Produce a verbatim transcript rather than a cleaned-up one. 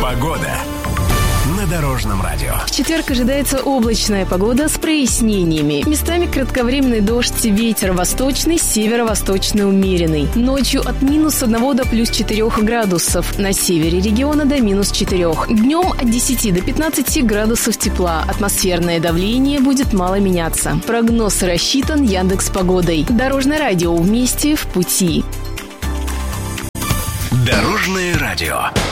Погода на Дорожном радио. В четверг ожидается облачная погода с прояснениями. Местами кратковременный дождь, ветер восточный, северо-восточный умеренный. Ночью от минус одного до плюс четырех градусов. На севере региона до минус четырех. Днем от десяти до пятнадцати градусов тепла. Атмосферное давление будет мало меняться. Прогноз рассчитан Яндекс.Погодой. Дорожное радио. Вместе в пути. Дорожное радио.